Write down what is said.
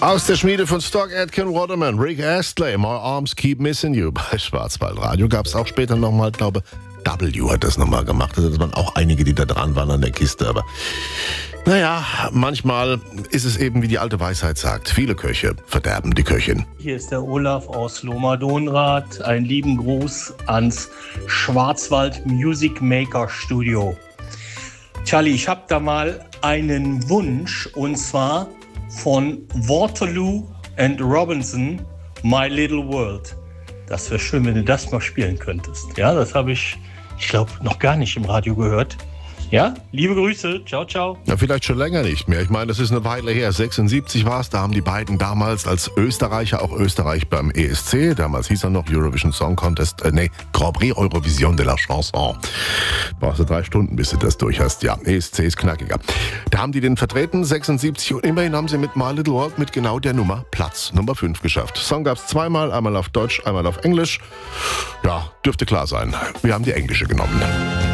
Aus der Schmiede von Stock Aitken Waterman, Rick Astley, My Arms Keep Missing You. Bei Schwarzwaldradio gab es auch später nochmal, glaube W hat das nochmal gemacht. Also das waren auch einige, die da dran waren an der Kiste. Aber naja, manchmal ist es eben, wie die alte Weisheit sagt, viele Köche verderben die Köchin. Hier ist der Olaf aus Lohmar-Donrath. Einen lieben Gruß ans Schwarzwald Music Maker Studio. Charlie, ich habe da mal einen Wunsch, und zwar von Waterloo and Robinson, My Little World. Das wäre schön, wenn du das mal spielen könntest. Ja, das habe ich glaube, noch gar nicht im Radio gehört. Ja, liebe Grüße. Ciao, ciao. Ja, vielleicht schon länger nicht mehr. Ich meine, das ist eine Weile her. 76 war es. Da haben die beiden damals als Österreicher auch Österreich beim ESC. Damals hieß er noch Eurovision Song Contest. Grand Prix Eurovision de la Chanson. Brauchst du 3 Stunden, bis du das durch hast. Ja, ESC ist knackiger. Da haben die den vertreten, 76. Und immerhin haben sie mit My Little World mit genau der Nummer Platz Nummer 5 geschafft. Song gab es zweimal. Einmal auf Deutsch, einmal auf Englisch. Ja, dürfte klar sein. Wir haben die englische genommen.